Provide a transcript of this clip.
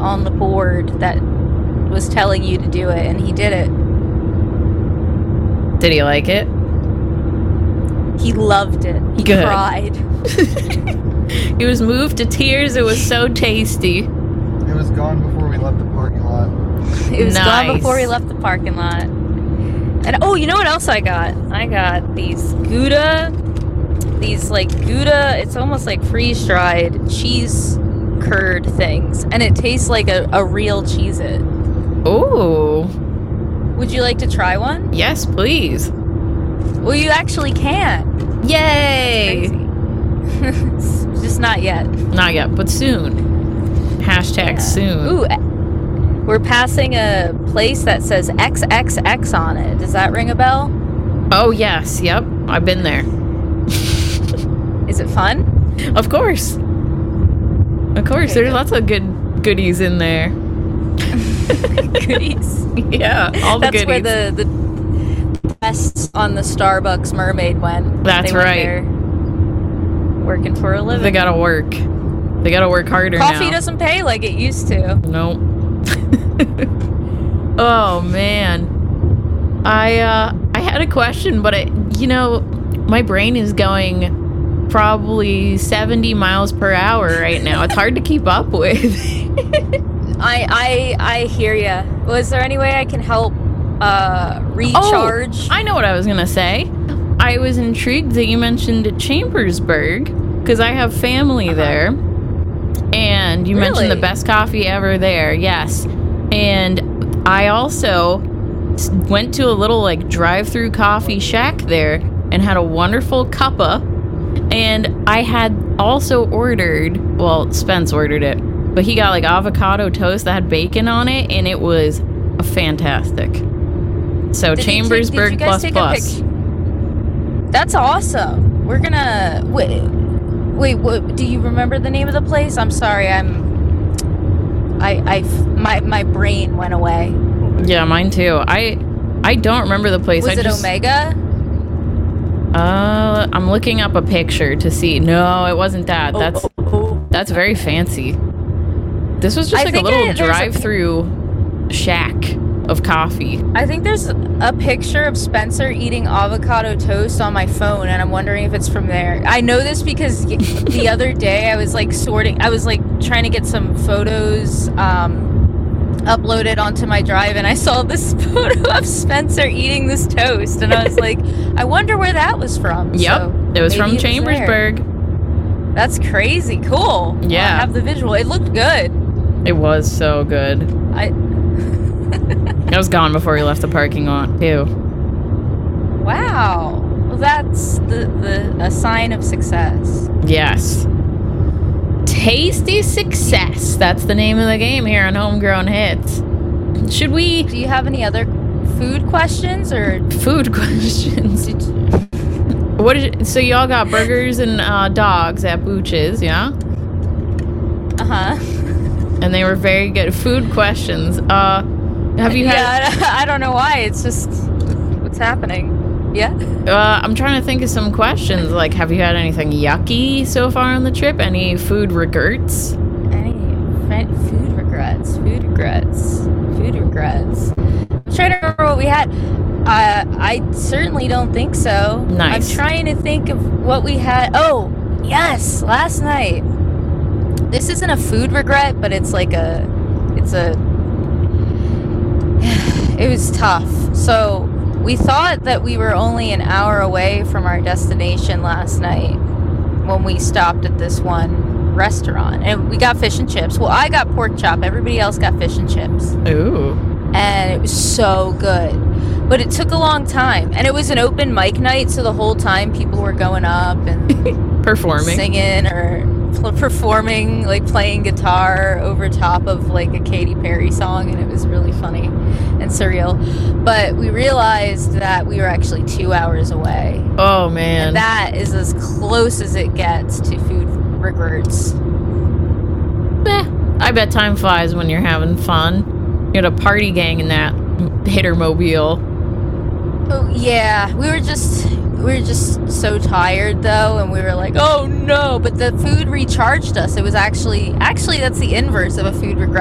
on the board that was telling you to do it, and he did it. Did he like it? He loved it. He Good. cried. He was moved to tears. It was so tasty. It was gone before we left the parking lot. It was gone Nice. before we left the parking lot. And oh, you know what else I got? I got these Gouda. These like Gouda, it's almost like freeze-dried cheese curd things. And it tastes like a real Cheez-It. Ooh. Would you like to try one? Yes, please. Well, you actually can. Yay! Crazy. Just not yet. Not yet, but soon. Hashtag soon. Ooh, we're passing a place that says XXX on it. Does that ring a bell? Oh, yes. Yep. I've been there. Is it fun? Of course. Of course. Okay, There's good. lots of good goodies in there. Goodies. Yeah, all the That's goodies. where the tests on the Starbucks mermaid went. That's They went right. there working for a living. They gotta work. They gotta work harder now. Coffee doesn't pay like it used to. Nope. Oh man, I had a question, but my brain is going probably 70 miles per hour right now. It's hard to keep up with. I hear ya. Was there any way I can help recharge? Oh, I know what I was gonna say. I was intrigued that you mentioned Chambersburg because I have family there, and you mentioned the Really? best coffee ever there. Yes, and I also went to a little like drive-through coffee shack there and had a wonderful cuppa. And I had also ordered, well, Spence ordered it, but he got like avocado toast that had bacon on it, and it was fantastic. So Did you Chambersburg guys plus take a plus. picture? That's awesome. We're gonna wait. What, do you remember the name of the place? I'm sorry. My brain went away. Yeah, mine too. I don't remember the place. Was it Omega? I'm looking up a picture to see. No, it wasn't that. That's very fancy. This was just I like a think little there's a- drive-through shack of coffee. I think there's a picture of Spencer eating avocado toast on my phone, and I'm wondering if it's from there. I know this because the other day I was like trying to get some photos uploaded onto my drive, and I saw this photo of Spencer eating this toast, and I was like, I wonder where that was from. Yep, So it was maybe from there. Chambersburg. That's crazy. Cool. Well, Yeah. I have the visual. It looked good. It was so good. I was gone before we left the parking lot too. Wow. Well, that's a sign of success. Yes. Tasty Success. That's the name of the game here on Homegrown Hits. Should we... Do you have any other food questions or Food questions. So y'all got burgers and dogs at Booch's, yeah? Uh-huh. And they were very good. Food questions. Have you had... Yeah, I don't know why. It's just what's happening. Yeah. I'm trying to think of some questions. Like, have you had anything yucky so far on the trip? Any food regrets? Any food regrets? Food regrets. Food regrets. I'm trying to remember what we had. I certainly don't think so. Nice. I'm trying to think of what we had. Oh, yes, last night. This isn't a food regret, but it was tough. So we thought that we were only an hour away from our destination last night when we stopped at this one restaurant, and we got fish and chips. Well, I got pork chop. Everybody else got fish and chips. Ooh. And it was so good. But it took a long time. And it was an open mic night, so the whole time people were going up and Performing. singing or performing, like playing guitar over top of like a Katy Perry song, and it was really funny and surreal. But we realized that we were actually 2 hours away. Oh, man. And that is as close as it gets to food regrets. I bet time flies when you're having fun. You had a party gang in that hittermobile. Oh yeah, we were just so tired though, and we were like, oh no, but the food recharged us. It was actually that's the inverse of a food regret.